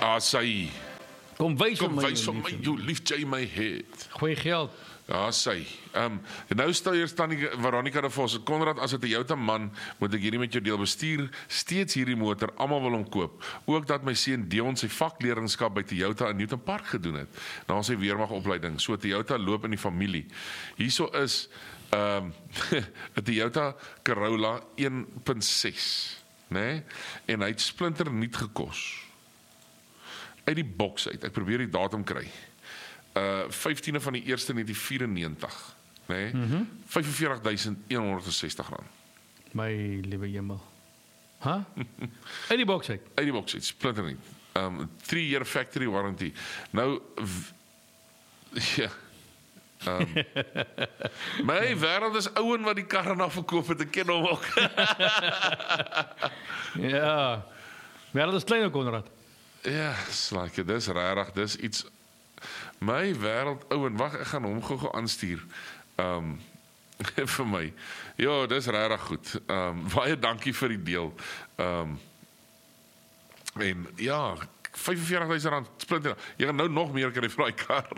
Sy. Kom wys Kom vir my. wys vir my, you lift jy my head. Goeie geld. Ja, sy. Nou stel hier staan die Veronica de Vos, Konrad, as 'n Toyota man, moet ek hierdie met jou deel bestuur, steeds hierdie motor, almal wil hom koop. Ook dat my seun Dion sy vakleerlingskap by Toyota in Newton Park gedoen het, na sy weermagopleiding. So Toyota loop in die familie. Hierso is 'n Toyota Corolla 1.6, né? En hy het splinter nuut gekos. Uit die boks uit. Ek probeer die datum kry. 15de van die 1ste 1994, né? 45.160 rand. My liewe hemel. Huh? Uit die boks uit. Uit die boks uit, splinter nuut. 3-year factory warranty. Nou ja. My wêreld is ouen wat die karre na verkoop het, ek ken hom ook. Ja. Maar dat is klein ook, Konrad. Ja, slaak, dis regtig, dis iets. My wêreld ouen, wag, ek gaan hom gou aanstuur. Vir my. Ja, dis regtig goed. Baie dankie vir die deel. En ja, R45.000 splinter. Jy gaan nou nog meer kry vir daai kar.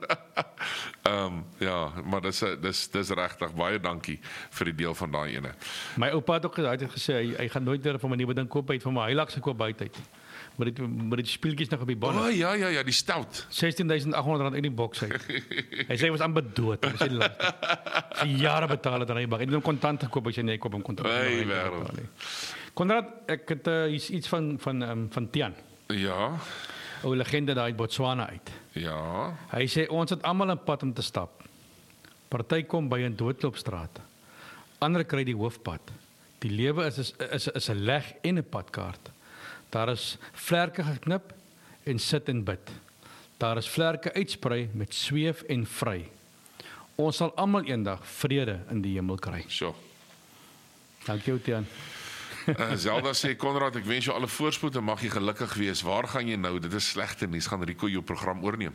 Ja, maar dis regtig baie dankie vir die deel van daai ene. My oupa het ook gesê hy gaan nooit weer van 'n nuwe ding koop uit van my Hilux gekoop buite uit. Maar dit speeltjies nog op die bonnet. Oh ja, die stout. R16.800 in die boks uit. Hy sê hy was amper dood. Hy sê vir jare betaal het aan hy bak. Hy het hom kontant gekoop, as jy nee, koop hom kontant. Hey, wêreld. Konrad, ek het iets van Tian. Ja. 'n legende daar uit Botswana uit. Ja. Hy sê ons het almal 'n pad om te stap. Party kom by 'n doodloopstraat. Ander kry die hoofpad. Die lewe is 'n leg en 'n padkaart. Daar is vlerke geknip en sit en bid. Daar is vlerke uitsprei met sweef en vry. Ons sal almal eendag vrede in die hemel kry. So. Dankie, Tian. Zelda sê, Konrad, ek wens jou alle voorspoed en mag jy gelukkig wees. Waar gaan jy nou? Dit is slegte nuus. Gaan Rico jou program oorneem?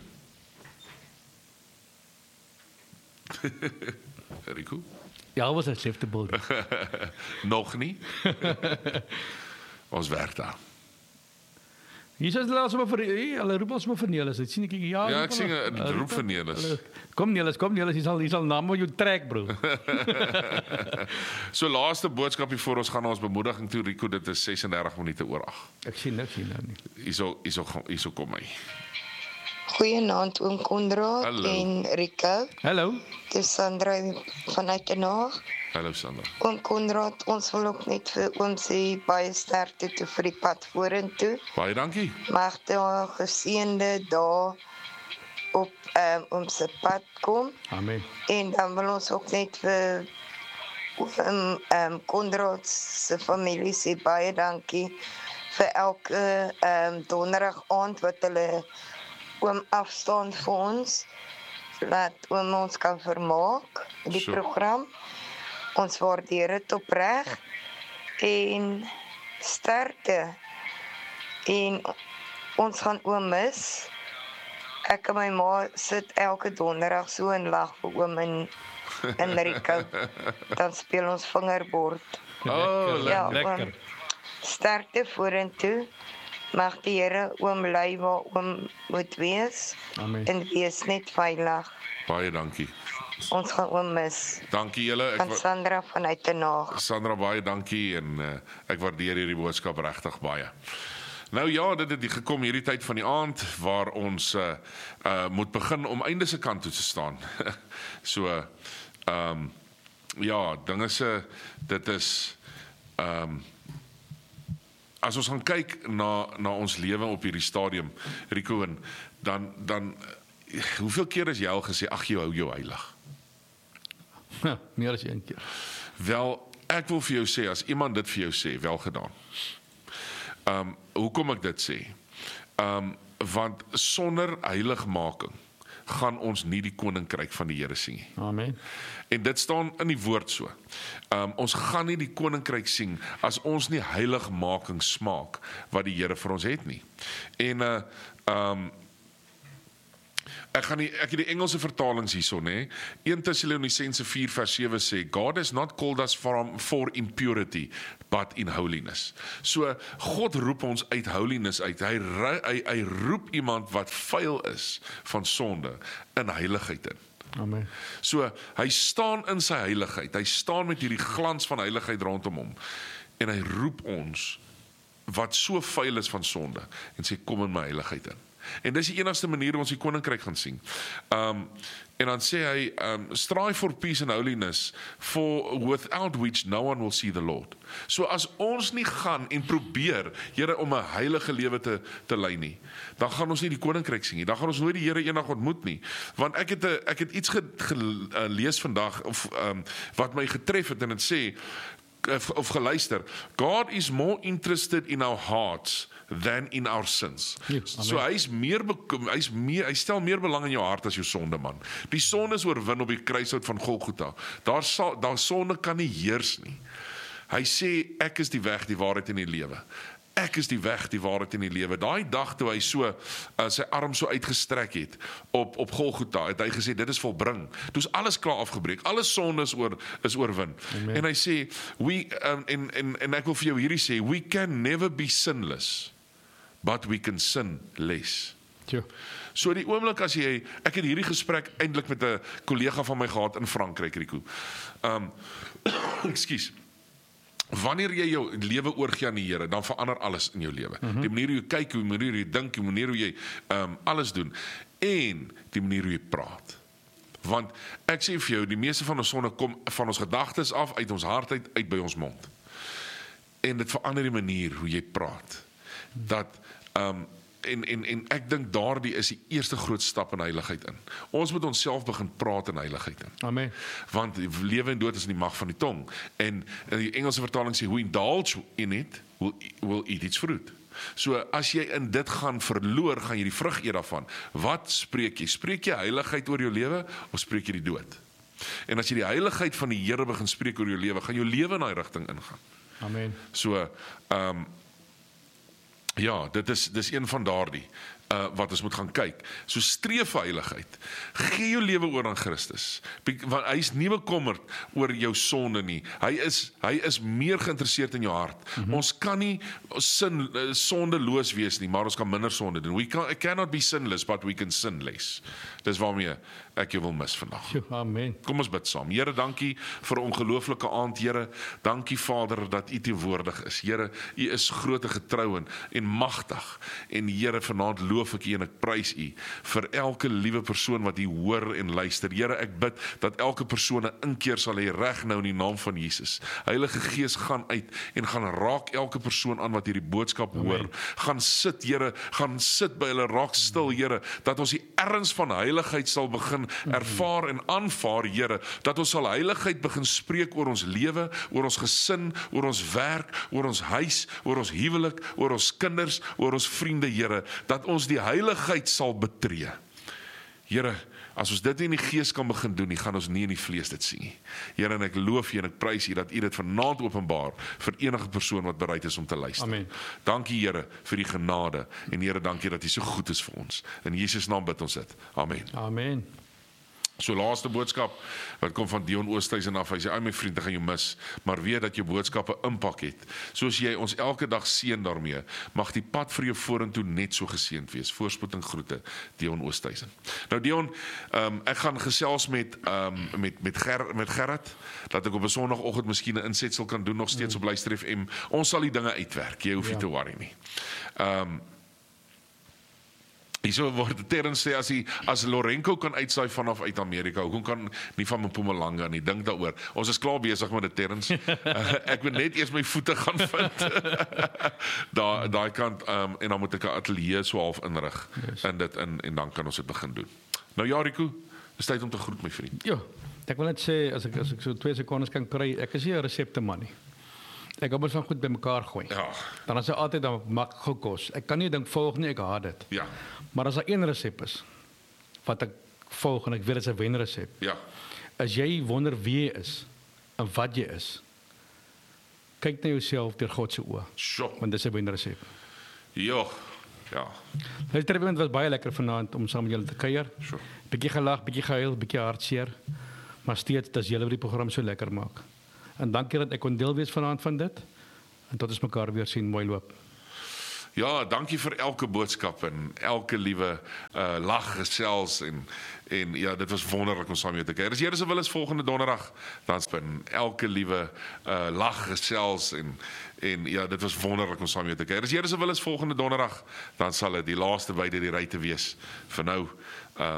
Rico? Ja, was acceptable. Nog nie? Ons werk daar. Hier is hulle sommer vir hulle roep ons sommer vir Nelis. Ek sien ek ja, ek sien 'n roep vir Nelis. Kom Nelis, jy sal naam jou trek, bro. So laaste boodskapie voor ons gaan na ons bemoediging toe, Rico, dit is 36 minute oor 8. Ek sien niks hier nou nie. Hierso kom hy. Goeienaand oom Konrad en Rico. Hallo. Dis Sandra vanuit Den Haag. Hallo Sandra. Oom Konrad, ons wil ook net vir oom sê baie sterkte toe vir die pad vorentoe. Baie dankie. Mag daar geseënde dae op oom se pad kom. Amen. En dan wil ons ook net vir Konrad se familie sê baie dankie vir elke donderdag aand wat hulle oom afstaan vir ons, laat oom ons kan vermaak in die program. Ons waardeer dit opreg en sterkte. En ons gaan oom mis. Ek en my ma sit elke donderdag so en lag vir oom in Rico. Dan speel ons vingerbord. Oh, ja, lekker. Sterkte vorentoe. Mag die Here oom lei waar oom moet wees. Amen. En wees net veilig. Baie dankie. Ons gaan oom mis. Dankie julle. Van Sandra vanuit Den Haag. Sandra, baie dankie en ek waardeer hierdie boodskap regtig baie. Nou ja, dit het gekom hierdie tyd van die aand waar ons moet begin om einde se kant toe te staan. So ja, dinge se dit is as ons gaan kyk na ons lewe op hierdie stadium, Rico, en dan hoeveel keer is jy al gesê ag jy hou jou heilig? Meer as een keer. Wel, ek wil vir jou sê, as iemand dit vir jou sê, wel gedaan. Hoekom ek dit sê? Want sonder heiligmaking gaan ons nie die koninkryk van die Here sien nie. Amen. En dit staan in die woord so. Ons gaan nie die koninkryk sien as ons nie heiligmaking smaak wat die Here vir ons het nie. En Ek het die Engelse vertalings hierson, hè. 1 Tessalonisense 4 vers 7 sê, God has not called us for impurity, but in holiness. So, God roep ons uit holiness uit. Hy roep iemand wat vuil is van sonde in heiligheid in. Amen. So, hy staan in sy heiligheid. Hy staan met hierdie glans van heiligheid rondom hom. En hy roep ons wat so vuil is van sonde en sê, kom in my heiligheid in. En dis die enigste manier hoe ons die koninkryk gaan sien. En dan sê hy, strive for peace and holiness, for without which no one will see the Lord. So as ons nie gaan en probeer, Here, om 'n heilige lewe te lei nie, dan gaan ons nie die koninkryk sien nie. Dan gaan ons nooit die Here eendag ontmoet nie. Want ek het iets gelees vandag of wat my getref het en dit sê of geluister, God is more interested in our hearts than in our sins. So hy stel meer belang in jou hart as jou sonde, man. Die sonde is oorwin op die kruishout van Golgotha. Daar sonde kan nie heers nie. Hy sê, ek is die weg, die waarheid en die lewe. Ek is die weg, die waarheid en die lewe. Daai dag toe hy so sy arm so uitgestrek het op Golgotha, het hy gesê dit is volbring. Toe is alles klaar afgebreek. Alles sonde is oorwin. Amen. En hy sê en ek wil vir jou hierdie sê, we can never be sinless, but we can sin less. Ja. So die oomblik as ek het hierdie gesprek eintlik met 'n kollega van my gehad in Frankryk, Rico. Ekskuus. Wanneer jy jou lewe oorgee aan die Here, dan verander alles in jou lewe. Die manier hoe jy kyk, die manier hoe jy dink, die manier hoe jy alles doen en die manier hoe jy praat. Want ek sê vir jou, die meeste van ons sonde kom van ons gedagtes af, uit ons hart uit by ons mond. En dit verander die manier hoe jy praat. Dat en ek dink daardie is die eerste groot stap in heiligheid in. Ons moet onsself begin praat in heiligheid in. Amen. Want lewe en dood is in die mag van die tong. En die Engelse vertaling sê, who indulge in it will eat its fruit. So as jy in dit gaan verloor, gaan jy die vrug eet daarvan. Wat spreek jy? Spreek jy heiligheid oor jou lewe of spreek jy die dood? En as jy die heiligheid van die Here begin spreek oor jou lewe, gaan jou lewe in daai rigting ingaan. Amen. So ja, dis een van daardie wat ons moet gaan kyk. So streef vir heiligheid. Gee jou lewe oor aan Christus. Want hy is nie bekommerd oor jou sonde nie. Hy is meer geïnteresseerd in jou hart. Ons kan nie sondeloos wees nie, maar ons kan minder sonde doen. We cannot be sinless, but we can sin less. Dis waarmee ek jou wil mis vandag. Amen. Kom ons bid saam. Here, dankie vir 'n ongelooflike aand, Here. Dankie Vader dat U teenwoordig is. Here, U is groot en getrou en magtig. En Here, vanaand loof ek U en ek prys U vir elke liewe persoon wat U hoor en luister. Here, ek bid dat elke persoon 'n inkeer sal hê reg nou in die naam van Jesus. Heilige Gees, gaan uit en gaan raak elke persoon aan wat hierdie boodskap hoor. Gaan sit, Here, gaan sit by hulle, raak stil, Here, dat ons die erns van heiligheid sal begin ervaar en aanvaar, Here, dat ons sal heiligheid begin spreek oor ons lewe, oor ons gesin, oor ons werk, oor ons huis, oor ons huwelik, oor ons kinders, oor ons vriende, Here, dat ons die heiligheid sal betree. Here, as ons dit in die gees kan begin doen, gaan ons nie in die vlees dit sien nie. Here, en ek loof U en ek prys U dat U dit vanaand openbaar vir enige persoon wat bereid is om te luister. Amen. Dankie Here vir die genade en Here, dankie dat U so goed is vir ons. In Jesus naam bid ons dit. Amen. Amen. So laaste boodskap wat kom van Dion Oosthuizen af. Hy sê, "Ai my vriend, ek gaan jou mis, maar weet dat jou boodskappe impak het. Soos jy ons elke dag seën daarmee, mag die pad vir jou vorentoe net so geseënd wees. Voorspoed en groete, Dion Oosthuizen." Nou Dion, ek gaan gesels met Gerard, dat ek op 'n Sondagoggend miskien 'n insetsel kan doen nog steeds op Luister FM. Ons sal die dinge uitwerk. Jy hoef nie te worry nie. Hierso word Terrence sê, as Lorenko kan uitsaai vanaf uit Amerika, hoekom kan nie van Mpumalanga nie? Dink daaroor. Ons is klaar besig met dit, Terrence. Ek moet net eers my voete gaan vind. Daai kant, en dan moet ek 'n ateljee so half inrig. En dan kan ons dit begin doen. Nou ja, Rico, dis tyd om te groet, my vriend. Ja, ek wil net sê, as ek so 2 sekondes kan kry, ek is nie 'n resepte man nie. Ek het mos van goed bymekaar gooi. Ja. Dan is dit altyd dan mak gekos. Ek kan nie dink volg nie, ek haat dit. Ja. Maar as daar een resep is wat ek volg en ek weet dit is 'n wenresep. Ja. As jy wonder wie jy is en wat jy is, kyk na jouself deur God se oë. Sjoe. Want dis 'n wenresep. Ja. Ja. Die trip was baie lekker vanaand om saam met julle te kuier. Sure. Bietjie gelag, bietjie gehuil, bietjie hartseer. Maar steeds dat julle die program so lekker maak. En dankie dat ek kon deel wees vanaand van dit. En tot ons mekaar weer sien, mooi loop. Ja, dankie vir elke boodskap en elke liewe lag gesels en ja, dit was wonderlik om saam met jou te kuier. As Here se wil is volgende donderdag dan spin elke liewe lag gesels en ja, dit was wonderlik om saam met jou te kuier. As Here se wil is volgende donderdag dan sal dit die laaste byte die ry te wees. Vir nou